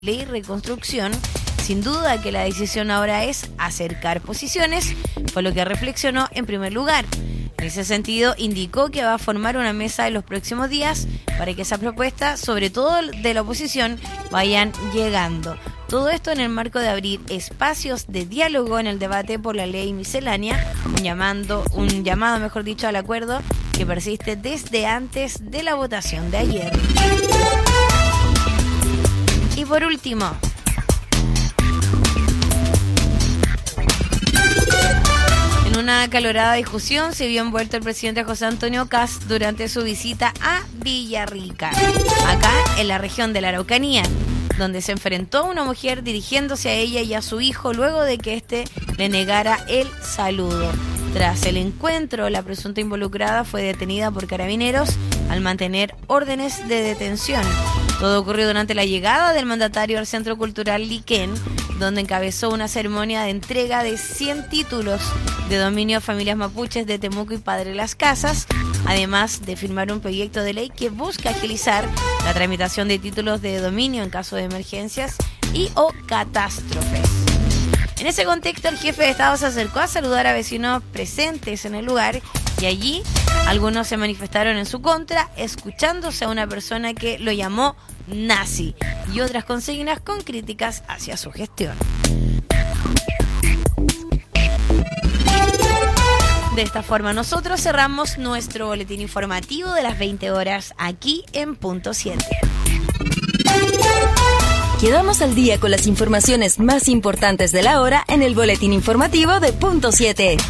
Ley Reconstrucción. Sin duda que la decisión ahora es acercar posiciones, fue lo que reflexionó en primer lugar. En ese sentido, indicó que va a formar una mesa en los próximos días para que esas propuestas, sobre todo de la oposición, vayan llegando. Todo esto en el marco de abrir espacios de diálogo en el debate por la ley miscelánea, un llamado, mejor dicho, al acuerdo que persiste desde antes de la votación de ayer. Y por último, en una acalorada discusión se vio envuelto el presidente José Antonio Kast durante su visita a Villarrica, acá en la región de la Araucanía, donde se enfrentó a una mujer dirigiéndose a ella y a su hijo luego de que éste le negara el saludo. Tras el encuentro, la presunta involucrada fue detenida por carabineros al mantener órdenes de detención. Todo ocurrió durante la llegada del mandatario al Centro Cultural Liquén, donde encabezó una ceremonia de entrega de 100 títulos de dominio a familias mapuches de Temuco y Padre Las Casas, además de firmar un proyecto de ley que busca agilizar la tramitación de títulos de dominio en caso de emergencias y o catástrofes. En ese contexto, el jefe de Estado se acercó a saludar a vecinos presentes en el lugar y allí algunos se manifestaron en su contra, escuchándose a una persona que lo llamó nazi y otras consignas con críticas hacia su gestión. De esta forma nosotros cerramos nuestro boletín informativo de las 20 horas aquí en Punto 7. Quedamos al día con las informaciones más importantes de la hora en el boletín informativo de Punto 7.